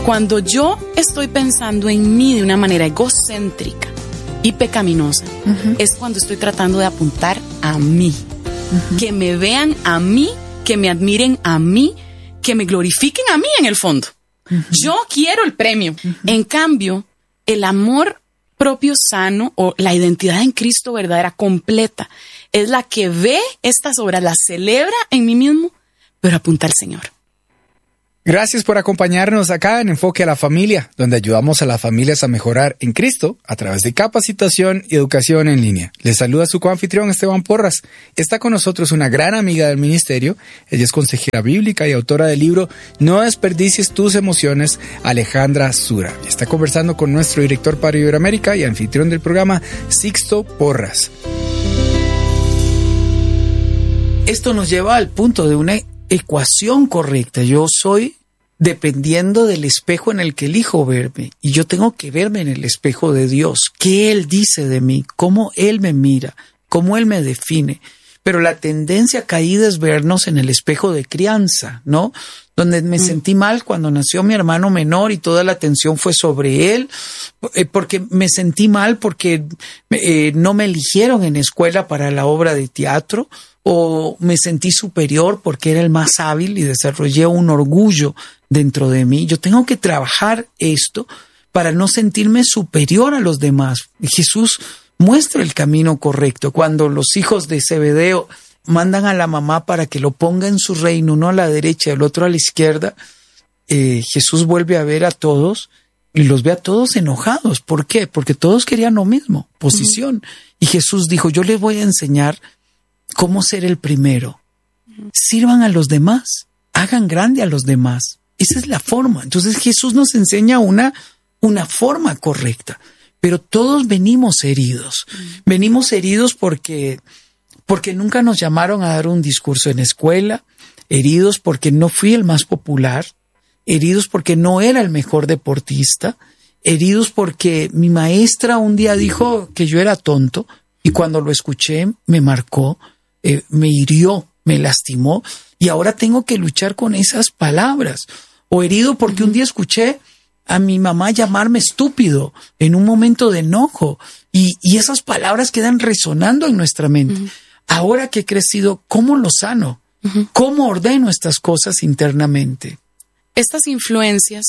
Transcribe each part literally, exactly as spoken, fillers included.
Cuando yo estoy pensando en mí de una manera egocéntrica y pecaminosa, uh-huh. es cuando estoy tratando de apuntar a mí. Uh-huh. Que me vean a mí, que me admiren a mí, que me glorifiquen a mí en el fondo. Uh-huh. Yo quiero el premio. Uh-huh. En cambio, el amor propio sano o la identidad en Cristo verdadera completa es la que ve estas obras, las celebra en mí mismo, pero apunta al Señor. Gracias por acompañarnos acá en Enfoque a la Familia, donde ayudamos a las familias a mejorar en Cristo a través de capacitación y educación en línea. Les saluda su coanfitrión Esteban Porras. Está con nosotros una gran amiga del ministerio. Ella es consejera bíblica y autora del libro No desperdicies tus emociones, Alejandra Sura. Está conversando con nuestro director para Iberoamérica y anfitrión del programa, Sixto Porras. Esto nos lleva al punto de una ecuación correcta. Yo soy dependiendo del espejo en el que elijo verme, y yo tengo que verme en el espejo de Dios. ¿Qué Él dice de mí? ¿Cómo Él me mira? ¿Cómo Él me define? Pero la tendencia caída es vernos en el espejo de crianza, ¿no? Donde me mm. sentí mal cuando nació mi hermano menor y toda la atención fue sobre él, eh, porque me sentí mal porque eh, no me eligieron en escuela para la obra de teatro, o me sentí superior porque era el más hábil y desarrollé un orgullo dentro de mí. Yo tengo que trabajar esto para no sentirme superior a los demás. Y Jesús muestra el camino correcto. Cuando los hijos de Zebedeo mandan a la mamá para que lo ponga en su reino, uno a la derecha y el otro a la izquierda, eh, Jesús vuelve a ver a todos y los ve a todos enojados. ¿Por qué? Porque todos querían lo mismo, posición. Uh-huh. Y Jesús dijo, yo les voy a enseñar cómo ser el primero. Uh-huh. Sirvan a los demás, hagan grande a los demás. Esa es la forma. Entonces Jesús nos enseña una, una forma correcta. Pero todos venimos heridos. Uh-huh. Venimos heridos porque, porque nunca nos llamaron a dar un discurso en escuela, heridos porque no fui el más popular, heridos porque no era el mejor deportista, heridos porque mi maestra un día dijo que yo era tonto y cuando lo escuché me marcó, eh, me hirió, me lastimó y ahora tengo que luchar con esas palabras. O herido porque un día escuché a mi mamá llamarme estúpido en un momento de enojo y, y esas palabras quedan resonando en nuestra mente. Uh-huh. Ahora que he crecido, ¿cómo lo sano? Uh-huh. ¿Cómo ordeno estas cosas internamente? Estas influencias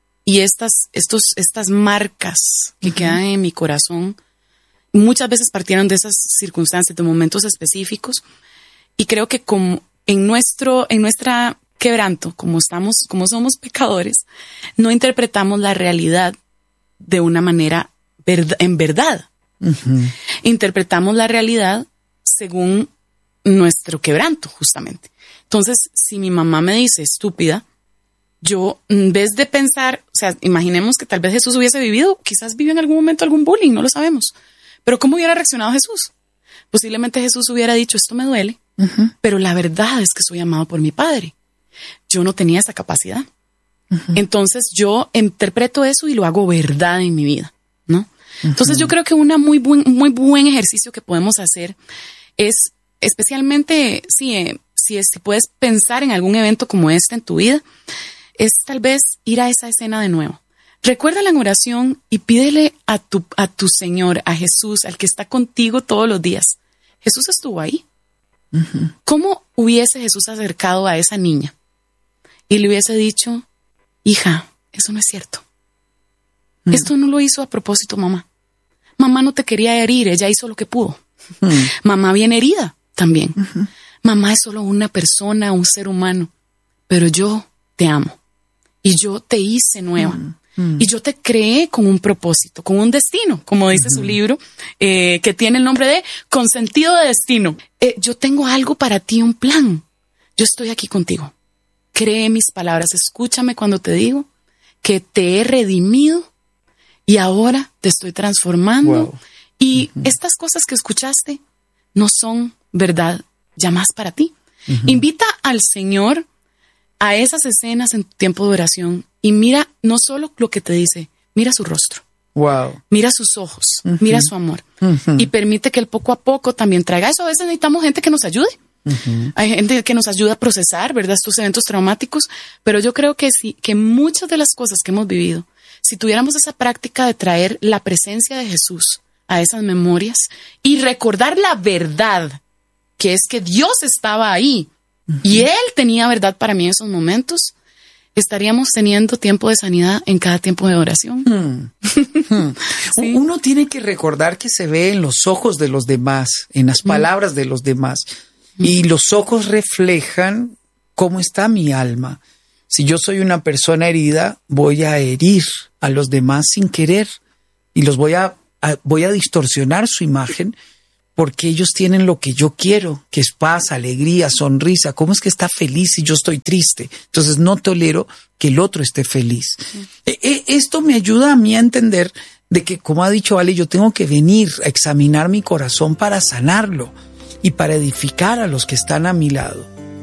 y estas, estos, estas marcas que uh-huh. quedan en mi corazón muchas veces partieron de esas circunstancias, de momentos específicos, y creo que como en nuestro, en nuestra quebranto, como estamos, como somos pecadores, no interpretamos la realidad de una manera verd- en verdad. Uh-huh. Interpretamos la realidad según nuestro quebranto, justamente. Entonces, si mi mamá me dice estúpida, yo, en vez de pensar, o sea, imaginemos que tal vez Jesús hubiese vivido, quizás vivió en algún momento algún bullying, no lo sabemos. Pero ¿cómo hubiera reaccionado Jesús? Posiblemente Jesús hubiera dicho, esto me duele, uh-huh. pero la verdad es que soy amado por mi Padre. Yo no tenía esa capacidad. Uh-huh. Entonces yo interpreto eso y lo hago verdad en mi vida, ¿no? Uh-huh. Entonces yo creo que un muy buen, muy buen ejercicio que podemos hacer es, especialmente si, eh, si, es, si puedes pensar en algún evento como este en tu vida, es tal vez ir a esa escena de nuevo. Recuérdala en oración y pídele a tu, a tu Señor, a Jesús, al que está contigo todos los días. Jesús estuvo ahí. Uh-huh. ¿Cómo hubiese Jesús acercado a esa niña y le hubiese dicho, hija, eso no es cierto? Uh-huh. Esto no lo hizo a propósito, mamá. Mamá no te quería herir, ella hizo lo que pudo. Uh-huh. Mamá viene herida también. Uh-huh. Mamá es solo una persona, un ser humano, pero yo te amo y yo te hice nueva. Uh-huh. Y yo te creé con un propósito, con un destino, como dice uh-huh. su libro, eh, que tiene el nombre de Con sentido de destino. Eh, yo tengo algo para ti, un plan. Yo estoy aquí contigo. Cree mis palabras, escúchame cuando te digo que te he redimido y ahora te estoy transformando. Wow. Y uh-huh. estas cosas que escuchaste no son verdad ya más para ti. Uh-huh. Invita al Señor a esas escenas en tu tiempo de oración y mira no solo lo que te dice, mira su rostro. Wow. Mira sus ojos, uh-huh. mira su amor. Uh-huh. Y permite que él poco a poco también traiga eso. A veces necesitamos gente que nos ayude. Uh-huh. Hay gente que nos ayuda a procesar, ¿verdad?, estos eventos traumáticos, pero yo creo que sí, que muchas de las cosas que hemos vivido, si tuviéramos esa práctica de traer la presencia de Jesús a esas memorias y recordar la verdad, que es que Dios estaba ahí uh-huh. y Él tenía verdad para mí en esos momentos, estaríamos teniendo tiempo de sanidad en cada tiempo de oración. Hmm. Hmm. Sí. Uno tiene que recordar que se ve en los ojos de los demás, en las palabras hmm. de los demás. Hmm. Y los ojos reflejan cómo está mi alma. Si yo soy una persona herida, voy a herir a los demás sin querer. Y los voy a, a voy a distorsionar su imagen porque ellos tienen lo que yo quiero, que es paz, alegría, sonrisa. ¿Cómo es que está feliz si yo estoy triste? Entonces no tolero que el otro esté feliz. Sí. E- esto me ayuda a mí a entender de que, como ha dicho Ale, yo tengo que venir a examinar mi corazón para sanarlo y para edificar a los que están a mi lado.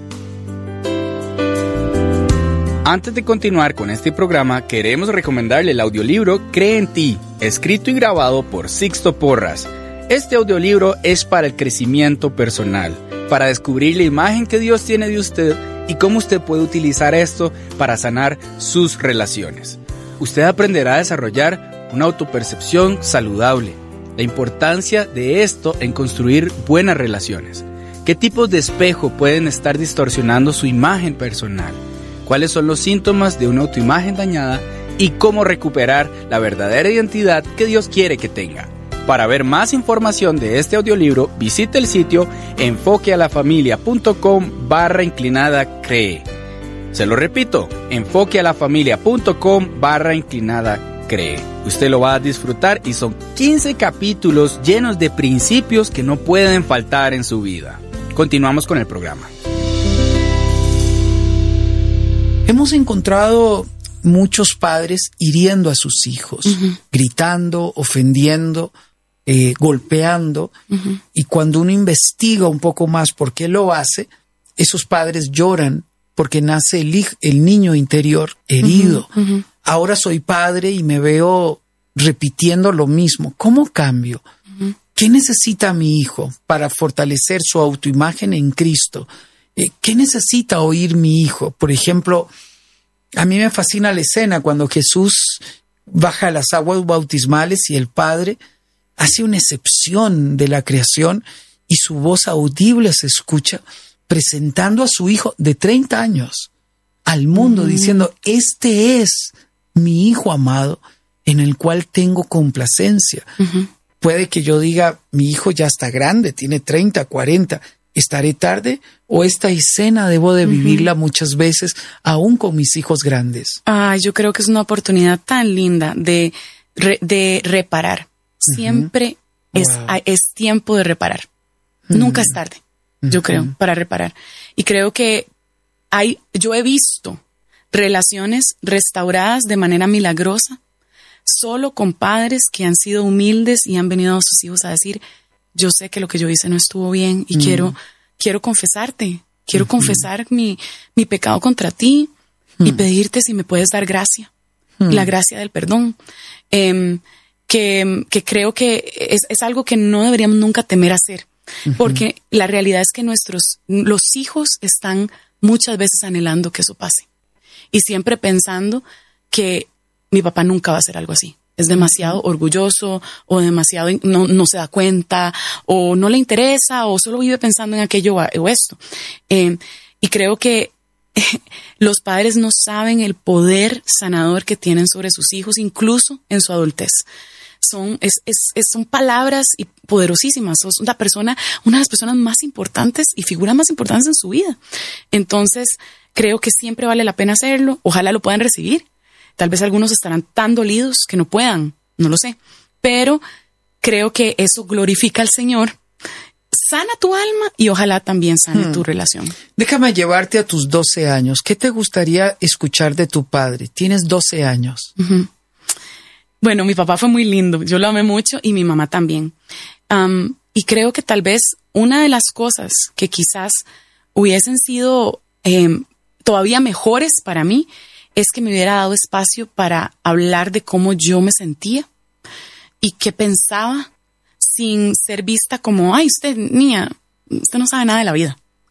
Antes de continuar con este programa, queremos recomendarle el audiolibro Cree en ti, escrito y grabado por Sixto Porras. Este audiolibro es para el crecimiento personal, para descubrir la imagen que Dios tiene de usted y cómo usted puede utilizar esto para sanar sus relaciones. Usted aprenderá a desarrollar una autopercepción saludable, la importancia de esto en construir buenas relaciones, qué tipos de espejo pueden estar distorsionando su imagen personal, cuáles son los síntomas de una autoimagen dañada y cómo recuperar la verdadera identidad que Dios quiere que tenga. Para ver más información de este audiolibro, visite el sitio enfoquealafamilia.com barra inclinada cree. Se lo repito, enfoquealafamilia.com barra inclinada cree. Usted lo va a disfrutar y son quince capítulos llenos de principios que no pueden faltar en su vida. Continuamos con el programa. Hemos encontrado muchos padres hiriendo a sus hijos, uh-huh. gritando, ofendiendo, Eh, golpeando, uh-huh. y cuando uno investiga un poco más por qué lo hace, esos padres lloran porque nace el, hijo, el niño interior herido. Uh-huh. Uh-huh. Ahora soy padre y me veo repitiendo lo mismo. ¿Cómo cambio? Uh-huh. ¿Qué necesita mi hijo para fortalecer su autoimagen en Cristo? Eh, ¿Qué necesita oír mi hijo? Por ejemplo, a mí me fascina la escena cuando Jesús baja las aguas bautismales y el Padre hace una excepción de la creación y su voz audible se escucha presentando a su hijo de treinta años al mundo, mm. diciendo, este es mi hijo amado en el cual tengo complacencia. Uh-huh. Puede que yo diga, mi hijo ya está grande, tiene treinta, cuarenta, ¿estaré tarde? ¿O esta escena debo de vivirla uh-huh. muchas veces aún con mis hijos grandes? Ah, yo creo que es una oportunidad tan linda de, re, de reparar. Siempre uh-huh. es, wow. es tiempo de reparar. Uh-huh. Nunca es tarde, uh-huh. yo creo, para reparar. Y creo que hay, yo he visto relaciones restauradas de manera milagrosa solo con padres que han sido humildes y han venido a sus hijos a decir, yo sé que lo que yo hice no estuvo bien y uh-huh. quiero, quiero confesarte, quiero uh-huh. confesar mi, mi pecado contra ti uh-huh. y pedirte si me puedes dar gracia, uh-huh. la gracia del perdón. Eh, Que, que creo que es, es algo que no deberíamos nunca temer hacer, uh-huh. porque la realidad es que nuestros, los hijos están muchas veces anhelando que eso pase y siempre pensando que mi papá nunca va a hacer algo así. Es demasiado uh-huh. orgulloso o demasiado no, no se da cuenta o no le interesa o solo vive pensando en aquello o esto. Eh, y creo que los padres no saben el poder sanador que tienen sobre sus hijos, incluso en su adultez. Son, es, es, es, son palabras y poderosísimas. Sos una persona, una de las personas más importantes y figuras más importantes en su vida. Entonces, creo que siempre vale la pena hacerlo. Ojalá lo puedan recibir. Tal vez algunos estarán tan dolidos que no puedan, no lo sé. Pero creo que eso glorifica al Señor. Sana tu alma y ojalá también sane hmm. tu relación. Déjame llevarte a tus doce años. ¿Qué te gustaría escuchar de tu padre? Tienes doce años. Uh-huh. Bueno, mi papá fue muy lindo. Yo lo amé mucho y mi mamá también. Um, y creo que tal vez una de las cosas que quizás hubiesen sido eh, todavía mejores para mí es que me hubiera dado espacio para hablar de cómo yo me sentía y qué pensaba, sin ser vista como, ay, usted, niña, usted no sabe nada de la vida.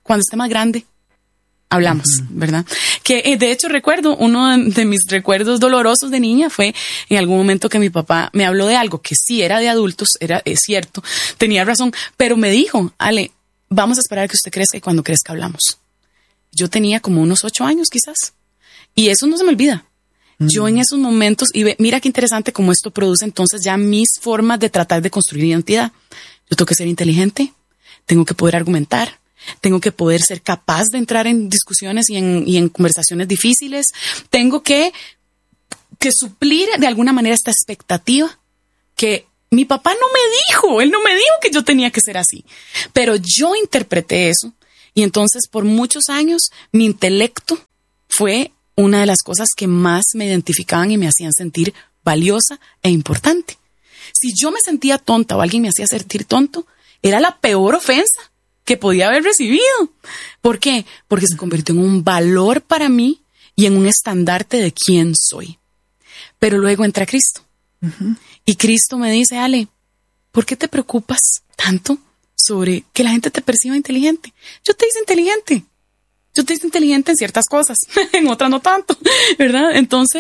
cuando esté más grande, hablamos, uh-huh. ¿verdad? Que eh, de hecho recuerdo, uno de, de mis recuerdos dolorosos de niña fue en algún momento que mi papá me habló de algo que sí era de adultos, era es cierto, tenía razón, pero me dijo, Ale, vamos a esperar a que usted crezca y cuando crezca hablamos. Yo tenía como unos ocho años quizás, y eso no se me olvida. Uh-huh. Yo en esos momentos, y ve, mira qué interesante cómo esto produce entonces ya mis formas de tratar de construir identidad. Yo tengo que ser inteligente, tengo que poder argumentar, tengo que poder ser capaz de entrar en discusiones y en, y en conversaciones difíciles. Tengo que, que suplir de alguna manera esta expectativa que mi papá no me dijo. Él no me dijo que yo tenía que ser así. Pero yo interpreté eso. Y entonces por muchos años mi intelecto fue una de las cosas que más me identificaban y me hacían sentir valiosa e importante. Si yo me sentía tonta o alguien me hacía sentir tonto, era la peor ofensa que podía haber recibido. ¿Por qué? Porque se convirtió en un valor para mí y en un estandarte de quién soy. Pero luego entra Cristo. Uh-huh. Y Cristo me dice, Ale, ¿por qué te preocupas tanto sobre que la gente te perciba inteligente? Yo te hice inteligente. Yo te hice inteligente en ciertas cosas, en otras no tanto, ¿verdad? Entonces,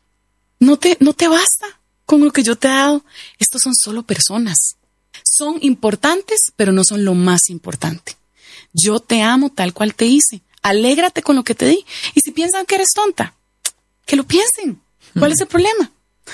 no te, no te basta con lo que yo te he dado. Estos son solo personas. Son importantes, pero no son lo más importante. Yo te amo tal cual te hice. Alégrate con lo que te di. Y si piensan que eres tonta, que lo piensen. ¿Cuál es el problema?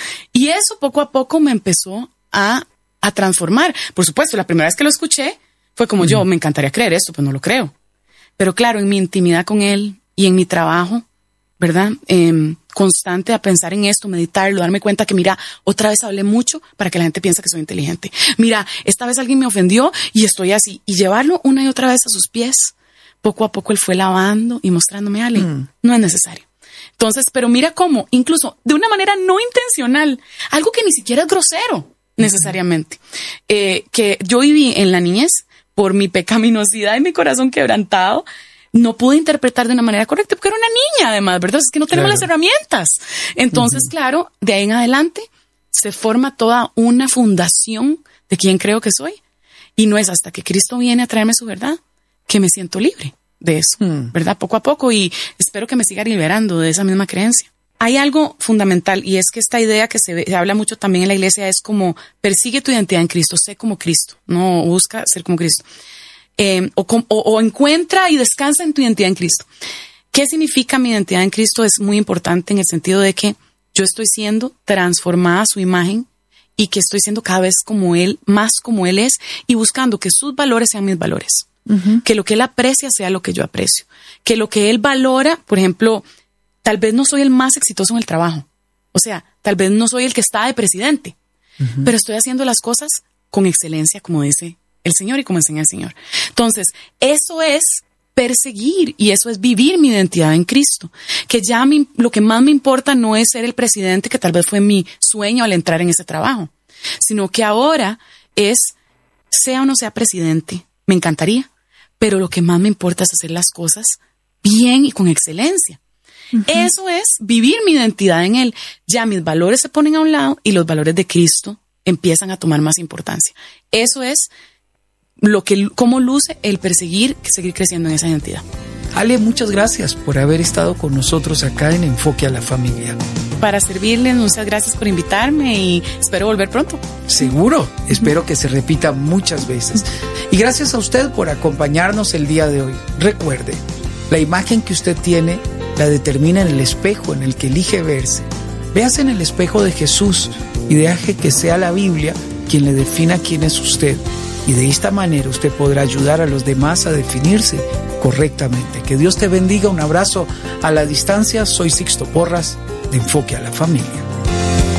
Y eso poco a poco me empezó a, a transformar. Por supuesto, la primera vez que lo escuché fue como yo, me encantaría creer esto, pero no lo creo. Pero claro, en mi intimidad con él y en mi trabajo, ¿verdad? Eh, constante a pensar en esto, meditarlo, darme cuenta que mira, otra vez hablé mucho para que la gente piense que soy inteligente. Mira, esta vez alguien me ofendió y estoy así. Y llevarlo una y otra vez a sus pies. Poco a poco él fue lavando y mostrándome, Ale, mm. no es necesario. Entonces, pero mira cómo, incluso de una manera no intencional, algo que ni siquiera es grosero necesariamente, eh, que yo viví en la niñez por mi pecaminosidad y mi corazón quebrantado, no pude interpretar de una manera correcta porque era una niña además, ¿verdad? Es que no tenemos claro. las herramientas. Entonces, uh-huh. claro, de ahí en adelante se forma toda una fundación de quién creo que soy y no es hasta que Cristo viene a traerme su verdad que me siento libre de eso, hmm. ¿verdad? Poco a poco, y espero que me siga liberando de esa misma creencia. Hay algo fundamental y es que esta idea que se, ve, se habla mucho también en la iglesia es como persigue tu identidad en Cristo, sé como Cristo, no busca ser como Cristo. Eh, o, o, o encuentra y descansa en tu identidad en Cristo. ¿Qué significa mi identidad en Cristo? Es muy importante en el sentido de que yo estoy siendo transformada a su imagen y que estoy siendo cada vez como Él, más como Él es, y buscando que sus valores sean mis valores. Uh-huh. Que lo que Él aprecia sea lo que yo aprecio. Que lo que Él valora, por ejemplo, tal vez no soy el más exitoso en el trabajo. O sea, tal vez no soy el que está de presidente, uh-huh. pero estoy haciendo las cosas con excelencia, como dice el Señor y como enseña el Señor. Entonces, eso es perseguir y eso es vivir mi identidad en Cristo. Que ya mi, lo que más me importa no es ser el presidente, que tal vez fue mi sueño al entrar en ese trabajo, sino que ahora es, sea o no sea presidente, me encantaría, pero lo que más me importa es hacer las cosas bien y con excelencia. Uh-huh. Eso es vivir mi identidad en Él. Ya mis valores se ponen a un lado y los valores de Cristo empiezan a tomar más importancia. Eso es lo que, cómo luce el perseguir, seguir creciendo en esa identidad. Ale, muchas gracias por haber estado con nosotros acá en Enfoque a la Familia. Para servirles, muchas gracias por invitarme y espero volver pronto. Seguro, espero que se repita muchas veces. Y gracias a usted por acompañarnos el día de hoy. Recuerde, la imagen que usted tiene la determina en el espejo en el que elige verse. Véase en el espejo de Jesús y deje que sea la Biblia quien le defina quién es usted. Y de esta manera usted podrá ayudar a los demás a definirse correctamente. Que Dios te bendiga. Un abrazo a la distancia. Soy Sixto Porras de Enfoque a la Familia.